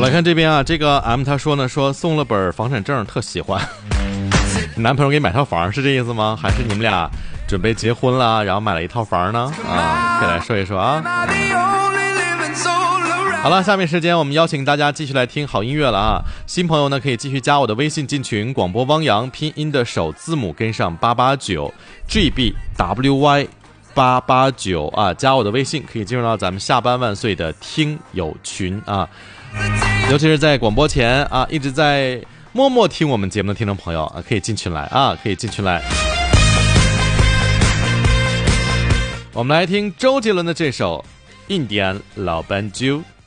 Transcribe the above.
来看这边啊，这个 M 他说呢，说送了本房产证特喜欢，男朋友给你买套房是这意思吗？还是你们俩准备结婚了，然后买了一套房呢？啊，可以来说一说啊。好了，下面时间我们邀请大家继续来听好音乐了啊！新朋友呢可以继续加我的微信进群，广播汪洋拼音的首字母跟上889 GBWY889啊，加我的微信可以进入到咱们下班万岁的听友群啊！尤其是在广播前啊一直在默默听我们节目的听众朋友啊，可以进群来啊，可以进群来。我们来听周杰伦的这首《印第安老斑鸠》。